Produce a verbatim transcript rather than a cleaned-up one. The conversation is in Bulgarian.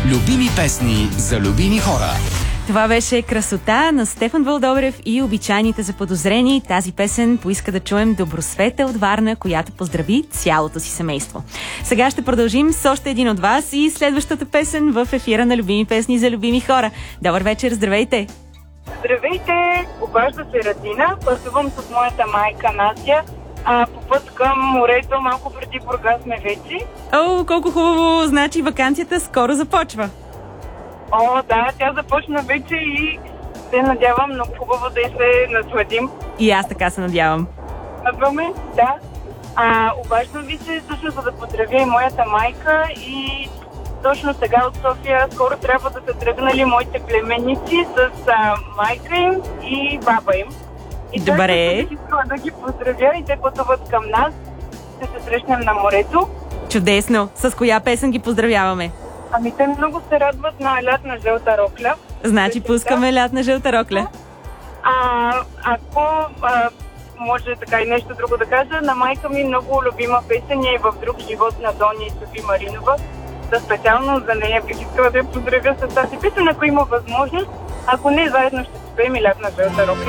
Любими песни за любими хора. Това беше "Красота" на Стефан Вълдобрев и "Обичайните заподозрени". Тази песен поиска да чуем Добросвета от Варна, която поздрави цялото си семейство. Сега ще продължим с още един от вас и следващата песен в ефира на Любими песни за любими хора. Добър вечер, здравейте! Здравейте! Обажда се Радина. Пътувам с моята майка Настя. А, по път към морето, малко преди Бургас сме вече. О, колко хубаво! Значи ваканцията скоро започва. О, да, тя започна вече и се надявам много хубаво да й се насладим. И аз така се надявам. Надваме, да. А, обаждам ви се също за да поздравя и моята майка и точно сега от София скоро трябва да са тръгнали моите племенници с а, майка им и баба им. И добре. Бих искала да ги поздравя и те пътуват към нас. Ще се срещнем на морето. Чудесно! С коя песен ги поздравяваме? Ами те много се радват на "Лятна жълта рокля". Значи пускаме "Лятна жълта рокля". А, ако а, може така и нещо друго да кажа, на майка ми много любима песен е "В друг живот" на Дони и Софи Маринова. Да, специално за нея бих искала да я поздравя с тази песен, ако има възможност. Ако не, заедно ще спеем и "Лятна жълта рокля".